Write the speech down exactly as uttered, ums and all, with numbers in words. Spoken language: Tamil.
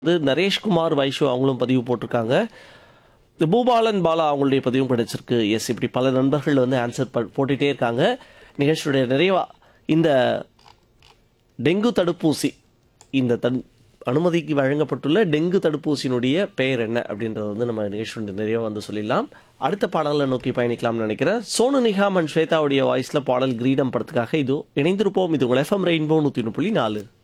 இது நரேஷ்குமார் வைஷு அவங்களும் பதிவு போட்டிருக்காங்க. இந்த பூபாலன் பாலா அவங்களுடைய பதிவும் கிடைச்சிருக்கு. எஸ், இப்படி பல நண்பர்கள் வந்து ஆன்சர் போட்டுகிட்டே இருக்காங்க. நிகழ்ச்சியுடைய நிறைவா இந்த டெங்கு தடுப்பூசி, இந்த தன் அனுமதிக்கு வழங்கப்பட்டுள்ள டெங்கு தடுப்பூசியினுடைய பெயர் என்ன அப்படின்றத வந்து நம்ம நிகழ்ச்சியுடைய நிறைவாக வந்து சொல்லிடலாம். அடுத்த பாடலை நோக்கி பயணிக்கலாம்னு நினைக்கிறேன். சோனு நிகாம் அண்ட் ஸ்வேதாவுடைய வாய்ஸில் பாடல் கிரீடம் படத்துக்காக இதோ இணைந்திருப்போம். இது உங்கள் எஃப்எம் ரெயின்போ நூற்றி ஒன்று புள்ளி நாலு.